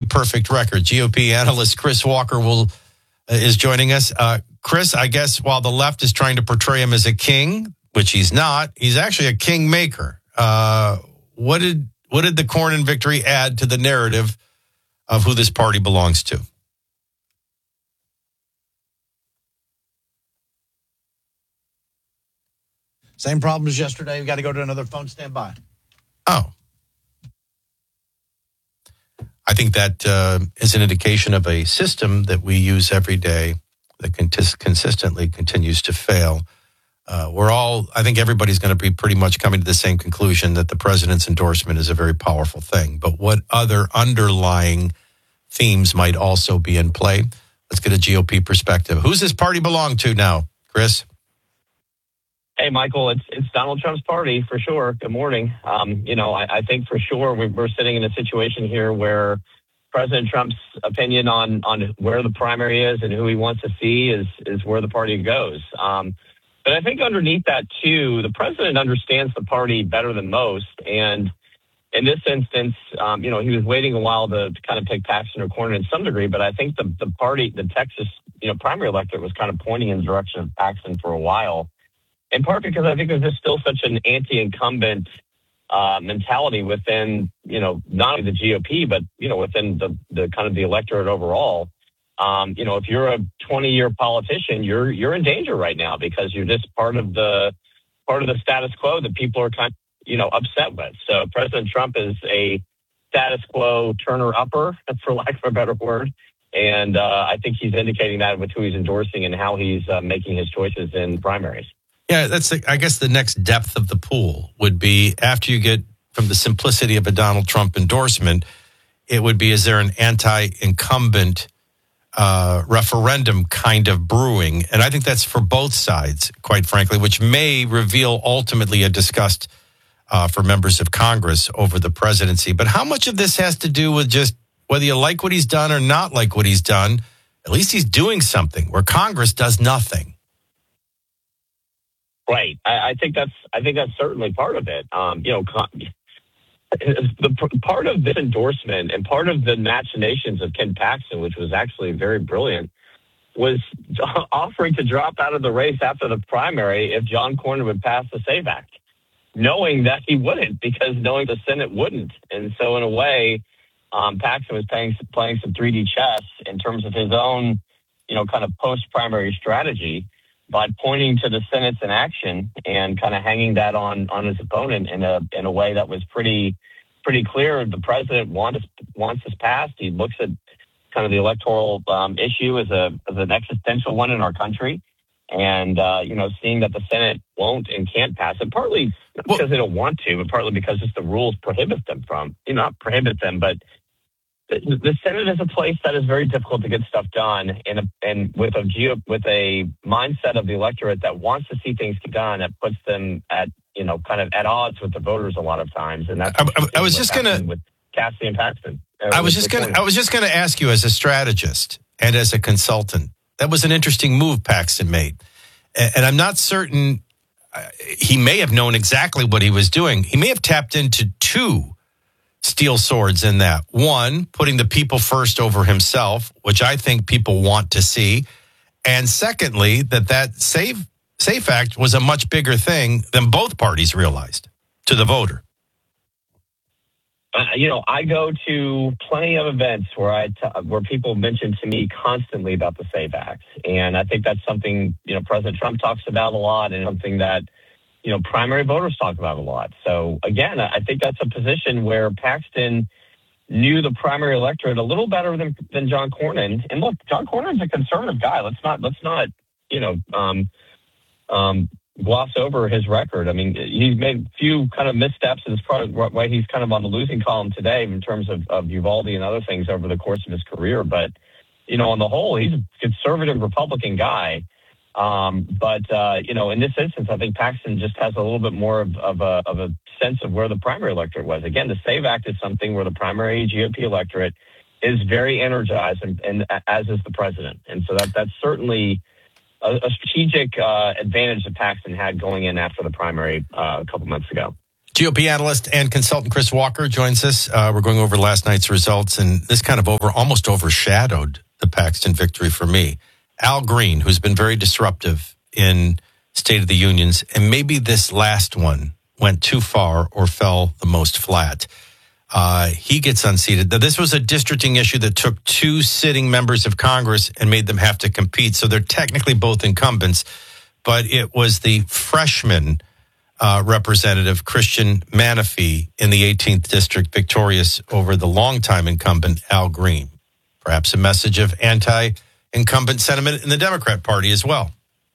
perfect record. GOP analyst Chris Walker is joining us. Chris, I guess while the left is trying to portray him as a king, which he's not, he's actually a kingmaker. What did the Cornyn victory add to the narrative of who this party belongs to? Same problem as yesterday. We've got to go to another phone. Stand by. Oh. I think that is an indication of a system that we use every day that consistently continues to fail. I think everybody's going to be pretty much coming to the same conclusion that the president's endorsement is a very powerful thing. But what other underlying themes might also be in play? Let's get a GOP perspective. Who's this party belong to now, Chris? Hey, Michael, it's Donald Trump's party for sure. Good morning. I think for sure we're sitting in a situation here where President Trump's opinion on where the primary is and who he wants to see is where the party goes. But I think underneath that, too, the president understands the party better than most. And in this instance, he was waiting a while to kind of pick Paxton or Cornyn in some degree. But I think the party, the Texas, primary electorate was kind of pointing in the direction of Paxton for a while. In part because I think there's just still such an anti-incumbent mentality within, not only the GOP, but, within the kind of the electorate overall. If you're a 20-year politician, you're in danger right now because you're just part of the status quo that people are kind of, upset with. So President Trump is a status quo turner-upper, for lack of a better word. And I think he's indicating that with who he's endorsing and how he's making his choices in primaries. Yeah, I guess the next depth of the pool would be after you get from the simplicity of a Donald Trump endorsement, it would be, is there an anti-incumbent referendum kind of brewing? And I think that's for both sides, quite frankly, which may reveal ultimately a disgust for members of Congress over the presidency. But how much of this has to do with just whether you like what he's done or not like what he's done? At least he's doing something where Congress does nothing. Right. I think that's certainly part of it. The part of this endorsement and part of the machinations of Ken Paxton, which was actually very brilliant, was offering to drop out of the race after the primary if John Cornyn would pass the SAVE Act, knowing that he wouldn't, because knowing the Senate wouldn't. And so in a way, Paxton was playing some 3D chess in terms of his own, kind of post-primary strategy, by pointing to the Senate's inaction and kind of hanging that on his opponent in a way that was pretty clear. The president wants this passed. He looks at kind of the electoral issue as an existential one in our country, and seeing that the Senate won't and can't pass it, partly not because they don't want to, but partly because just the rules prohibit them from, not prohibit them, but the Senate is a place that is very difficult to get stuff done, and with a mindset of the electorate that wants to see things get done, that puts them at kind of at odds with the voters a lot of times. And that's I was just gonna with Cassidy and Paxton. I was just gonna ask you, as a strategist and as a consultant, that was an interesting move Paxton made, and I'm not certain he may have known exactly what he was doing. He may have tapped into two steel swords in that. One, putting the people first over himself, which I think people want to see. And secondly, that SAFE Act was a much bigger thing than both parties realized to the voter. I go to plenty of events where people mention to me constantly about the SAFE Act. And I think that's something, President Trump talks about a lot, and something that primary voters talk about a lot. So again, I think that's a position where Paxton knew the primary electorate a little better than John Cornyn. And look, John Cornyn's a conservative guy. Let's not gloss over his record. I mean, he's made a few kind of missteps, and it's probably why he's kind of on the losing column today in terms of Uvalde and other things over the course of his career. But on the whole, he's a conservative Republican guy. In this instance, I think Paxton just has a little bit more of a sense of where the primary electorate was. Again, the SAVE Act is something where the primary GOP electorate is very energized, and as is the president. And so that's certainly a strategic advantage that Paxton had going in after the primary a couple months ago. GOP analyst and consultant Chris Walker joins us. We're going over last night's results, and this kind of almost overshadowed the Paxton victory for me. Al Green, who's been very disruptive in State of the Unions, and maybe this last one went too far or fell the most flat. He gets unseated. Now, this was a districting issue that took two sitting members of Congress and made them have to compete. So they're technically both incumbents, but it was the freshman Representative Christian Manafee in the 18th District victorious over the longtime incumbent Al Green. Perhaps a message of anti-incumbent sentiment in the Democrat Party as well.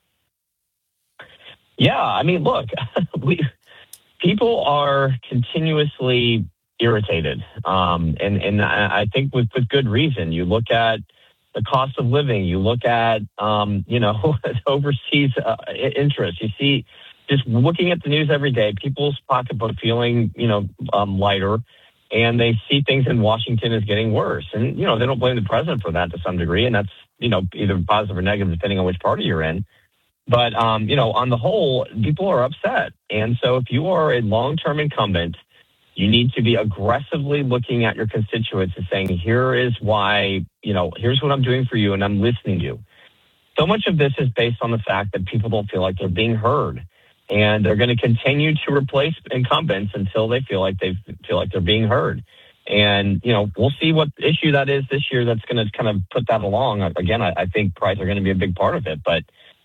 Yeah, I mean, look, people are continuously irritated, and I think with good reason. You look at the cost of living, you look at overseas interests. You see, just looking at the news every day, people's pocketbook feeling lighter, and they see things in Washington as getting worse. And they don't blame the president for that to some degree, and that's either positive or negative depending on which party you're in. But on the whole, people are upset, and so if you are a long-term incumbent, you need to be aggressively looking at your constituents and saying, here is why, here's what I'm doing for you, and I'm listening to you. So much of this is based on the fact that people don't feel like they're being heard, and they're going to continue to replace incumbents until they feel like they're being heard. And, we'll see what issue that is this year that's going to kind of put that along. Again, I think prides are going to be a big part of it, but,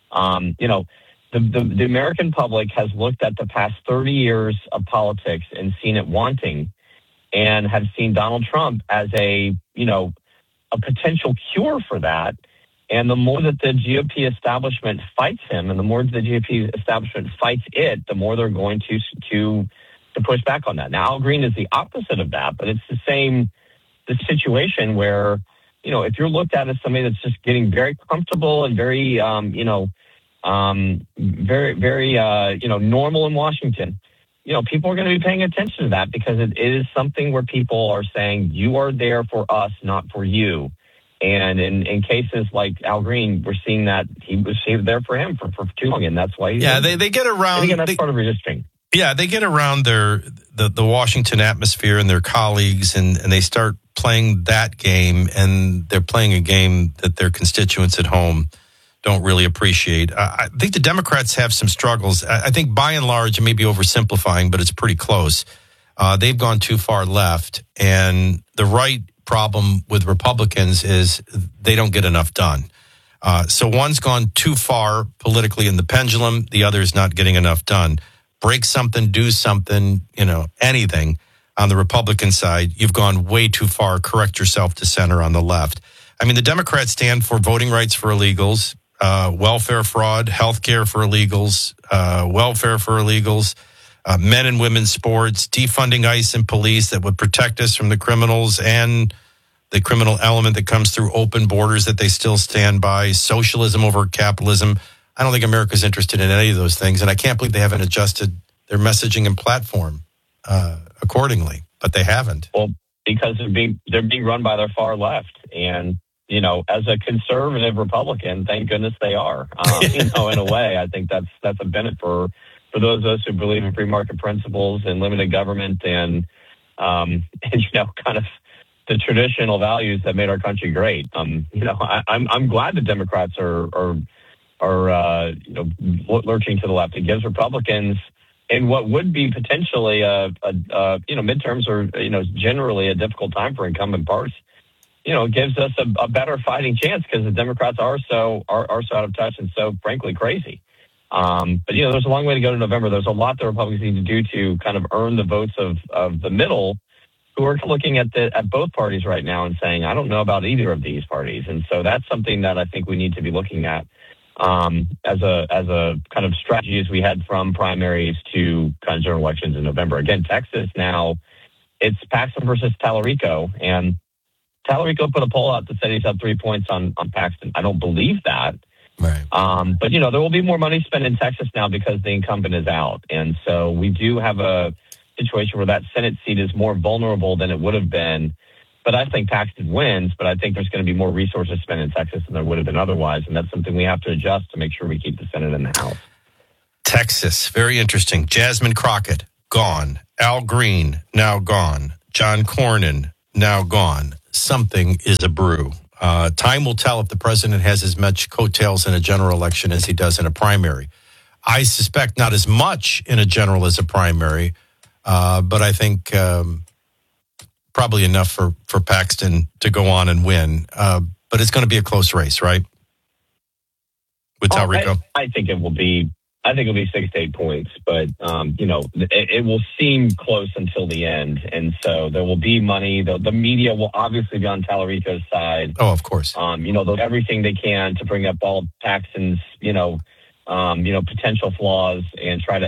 the American public has looked at the past 30 years of politics and seen it wanting, and have seen Donald Trump as a potential cure for that. And the more that the GOP establishment fights him, and the more the GOP establishment fights it, the more they're going to push back on that. Now, Al Green is the opposite of that, but it's the situation where, if you're looked at as somebody that's just getting very comfortable and very, normal in Washington, people are going to be paying attention to that, because it is something where people are saying, you are there for us, not for you. And in cases like Al Green, we're seeing that he was there for him for too long, and that's why. They get around. And again, that's part of resisting. Yeah, they get around the Washington atmosphere and their colleagues, and they start playing that game, and they're playing a game that their constituents at home don't really appreciate. I think the Democrats have some struggles. I think by and large, it may be oversimplifying, but it's pretty close. They've gone too far left, and the right problem with Republicans is they don't get enough done. So one's gone too far politically in the pendulum, the other's not getting enough done. Break something, do something, anything on the Republican side. You've gone way too far. Correct yourself to center on the left. I mean, the Democrats stand for voting rights for illegals, welfare fraud, health care for illegals, welfare for illegals, men and women's sports, defunding ICE and police that would protect us from the criminals and the criminal element that comes through open borders that they still stand by, socialism over capitalism. I don't think America's interested in any of those things, and I can't believe they haven't adjusted their messaging and platform accordingly, but they haven't. Well, because they're being run by their far left, and as a conservative Republican, thank goodness they are. In a way, I think that's a benefit for those of us who believe in free market principles and limited government and kind of the traditional values that made our country great. I'm glad the Democrats are lurching to the left. It gives Republicans in what would be potentially midterms or generally a difficult time for incumbent parties. It gives us a better fighting chance, because the Democrats are so out of touch and so frankly crazy. But there's a long way to go to November. There's a lot that Republicans need to do to kind of earn the votes of the middle, who are looking at both parties right now and saying, I don't know about either of these parties. And so that's something that I think we need to be looking at as a kind of strategy as we head from primaries to kind of general elections in November. Again, Texas now, it's Paxton versus Tallarico, and Tallarico put a poll out that said he's up 3 points on Paxton. I don't believe that. Right. But there will be more money spent in Texas now because the incumbent is out. And so we do have a situation where that Senate seat is more vulnerable than it would have been. But I think Paxton wins, but I think there's going to be more resources spent in Texas than there would have been otherwise. And that's something we have to adjust to make sure we keep the Senate in the House. Texas, very interesting. Jasmine Crockett, gone. Al Green, now gone. John Cornyn, now gone. Something is a brew. Time will tell if the president has as much coattails in a general election as he does in a primary. I suspect not as much in a general as a primary, but I think probably enough for Paxton to go on and win. But it's going to be a close race, right? With Talrico? I think it will be. I think it'll be 6 to 8 points, but it will seem close until the end, and so there will be money. The media will obviously be on Talarico's side. Oh, of course. They'll do everything they can to bring up all of Paxton's, potential flaws and try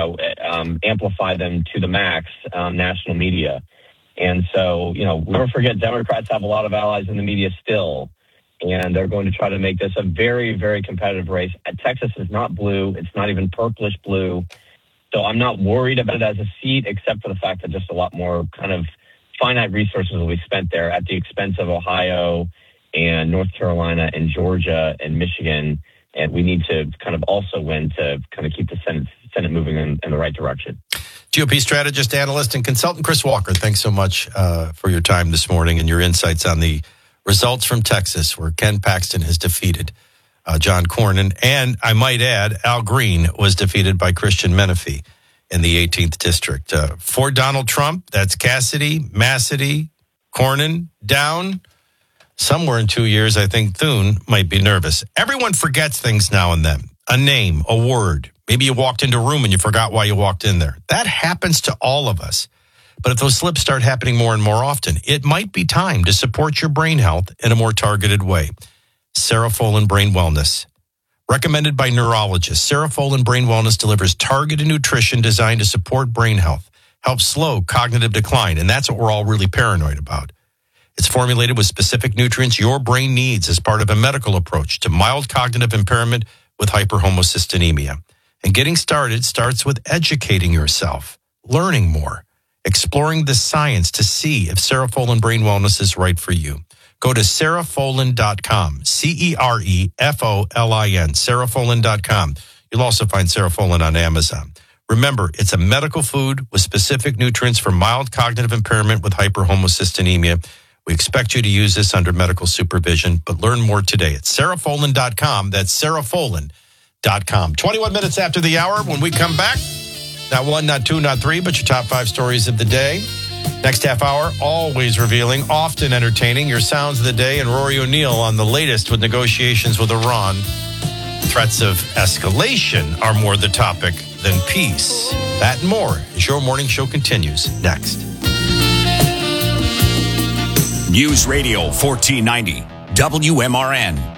to, amplify them to the max, national media. And so, never forget, Democrats have a lot of allies in the media still. And they're going to try to make this a very, very competitive race. Texas is not blue. It's not even purplish blue. So I'm not worried about it as a seat, except for the fact that just a lot more kind of finite resources will be spent there at the expense of Ohio and North Carolina and Georgia and Michigan. And we need to kind of also win to kind of keep the Senate moving in the right direction. GOP strategist, analyst, and consultant Chris Walker, thanks so much for your time this morning and your insights on the results from Texas, where Ken Paxton has defeated John Cornyn. And I might add, Al Green was defeated by Christian Menefee in the 18th district. For Donald Trump, that's Cassidy, Massady, Cornyn, down. Somewhere in 2 years, I think Thune might be nervous. Everyone forgets things now and then. A name, a word. Maybe you walked into a room and you forgot why you walked in there. That happens to all of us. But if those slips start happening more and more often, it might be time to support your brain health in a more targeted way. Cerefolin Brain Wellness. Recommended by neurologists, Cerefolin Brain Wellness delivers targeted nutrition designed to support brain health, help slow cognitive decline, and that's what we're all really paranoid about. It's formulated with specific nutrients your brain needs as part of a medical approach to mild cognitive impairment with hyperhomocystinemia. And getting started starts with educating yourself, learning more, exploring the science to see if Cerefolin Brain Wellness is right for you. Go to Cerefolin.com, Cereffolin, Cerefolin.com. You'll also find Cerefolin on Amazon. Remember, it's a medical food with specific nutrients for mild cognitive impairment with hyperhomocystinemia. We expect you to use this under medical supervision, but learn more today at Cerefolin.com. That's Cerefolin.com. 21 minutes after the hour, when we come back, not one, not two, not three, but your top 5 stories of the day. Next half hour, always revealing, often entertaining, your sounds of the day, and Rory O'Neill on the latest with negotiations with Iran. Threats of escalation are more the topic than peace. That and more as your morning show continues next. News Radio 1490, WMRN.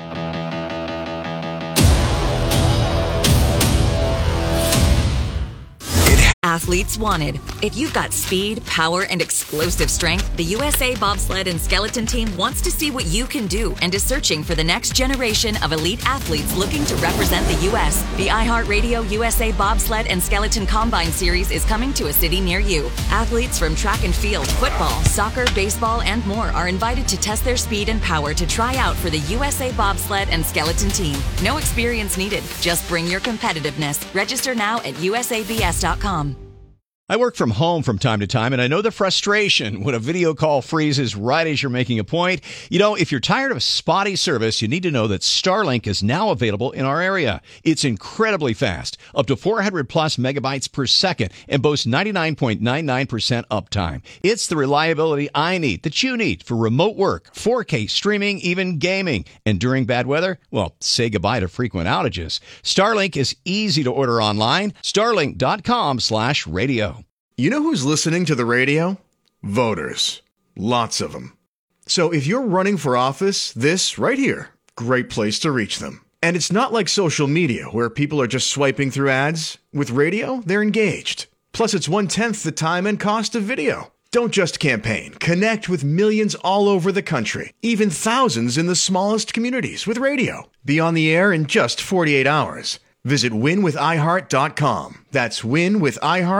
Athletes wanted. If you've got speed, power, and explosive strength, the USA Bobsled and Skeleton Team wants to see what you can do and is searching for the next generation of elite athletes looking to represent the U.S. The iHeartRadio USA Bobsled and Skeleton Combine Series is coming to a city near you. Athletes from track and field, football, soccer, baseball, and more are invited to test their speed and power to try out for the USA Bobsled and Skeleton Team. No experience needed. Just bring your competitiveness. Register now at usabs.com. I work from home from time to time, and I know the frustration when a video call freezes right as you're making a point. You know, if you're tired of spotty service, you need to know that Starlink is now available in our area. It's incredibly fast, up to 400 plus megabytes per second, and boasts 99.99% uptime. It's the reliability I need, that you need, for remote work, 4K streaming, even gaming. And during bad weather, well, say goodbye to frequent outages. Starlink is easy to order online. Starlink.com/radio. You know who's listening to the radio? Voters. Lots of them. So if you're running for office, this right here, great place to reach them. And it's not like social media where people are just swiping through ads. With radio, they're engaged. Plus, it's 1/10 the time and cost of video. Don't just campaign. Connect with millions all over the country, even thousands in the smallest communities with radio. Be on the air in just 48 hours. Visit winwithiheart.com. That's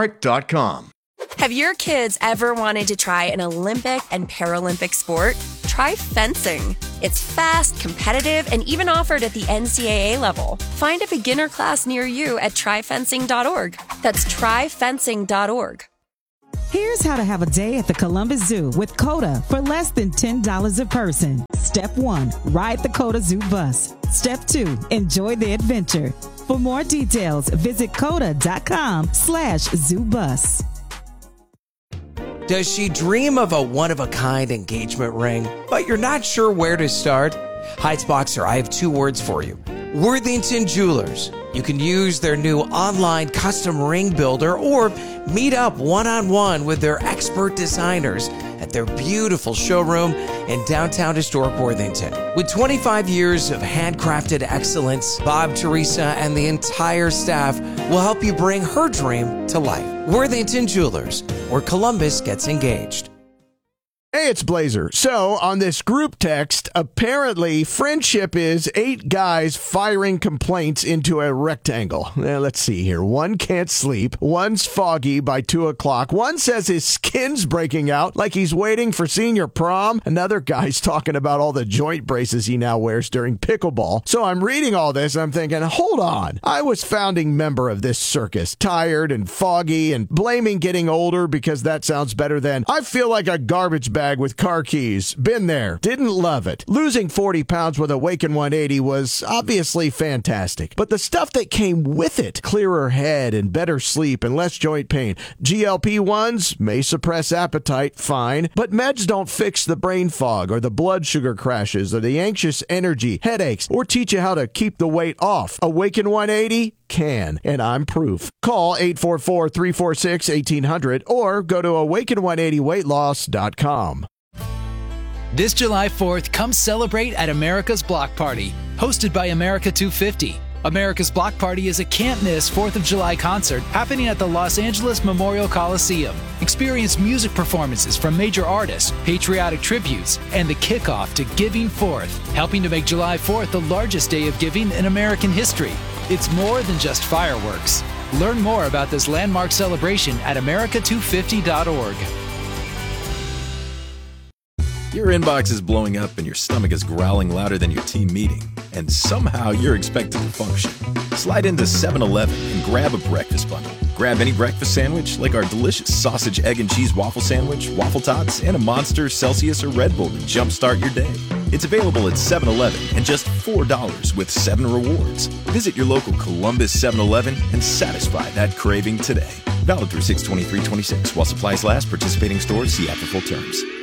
winwithiheart.com. Have your kids ever wanted to try an Olympic and Paralympic sport? Try try fencing. It's fast, competitive, and even offered at the NCAA level. Find a beginner class near you at tryfencing.org. That's tryfencing.org. Here's how to have a day at the Columbus Zoo with COTA for less than $10 a person. Step 1, ride the COTA Zoo bus. Step 2, enjoy the adventure. For more details, visit COTA.com/ZooBus. Does she dream of a one-of-a-kind engagement ring, but you're not sure where to start? Heights Boxer, I have 2 words for you. Worthington Jewelers. You can use their new online custom ring builder or meet up one-on-one with their expert designers at their beautiful showroom in downtown historic Worthington. With 25 years of handcrafted excellence, Bob, Teresa, and the entire staff will help you bring her dream to life. Worthington Jewelers, where Columbus gets engaged. Hey, it's Blazer. So, on this group text, apparently friendship is 8 guys firing complaints into a rectangle. Let's see here. One can't sleep. One's foggy by 2 o'clock. One says his skin's breaking out like he's waiting for senior prom. Another guy's talking about all the joint braces he now wears during pickleball. So I'm reading all this and I'm thinking, hold on. I was founding member of this circus. Tired and foggy and blaming getting older because that sounds better than I feel like a garbage bag with car keys. Been there. Didn't love it. Losing 40 pounds with Awaken 180 was obviously fantastic. But the stuff that came with it, clearer head and better sleep and less joint pain. GLP-1s may suppress appetite, fine. But meds don't fix the brain fog or the blood sugar crashes or the anxious energy, headaches, or teach you how to keep the weight off. Awaken 180 can, and I'm proof. Call 844-346-1800 or go to awaken180weightloss.com. This July 4th, come celebrate at America's Block Party, hosted by America 250. America's Block Party is a can't-miss 4th of July concert happening at the Los Angeles Memorial Coliseum. Experience music performances from major artists, patriotic tributes, and the kickoff to Giving Forth, helping to make July 4th the largest day of giving in American history. It's more than just fireworks. Learn more about this landmark celebration at america250.org. Your inbox is blowing up and your stomach is growling louder than your team meeting, and somehow you're expected to function. Slide into 7-Eleven and grab a breakfast bundle. Grab any breakfast sandwich like our delicious sausage, egg, and cheese waffle sandwich, waffle tots, and a Monster, Celsius, or Red Bull to jumpstart your day. It's available at 7-Eleven and just $4 with 7 rewards. Visit your local Columbus 7-Eleven and satisfy that craving today. Valid through 6/23/26 while supplies last. Participating stores see after full terms.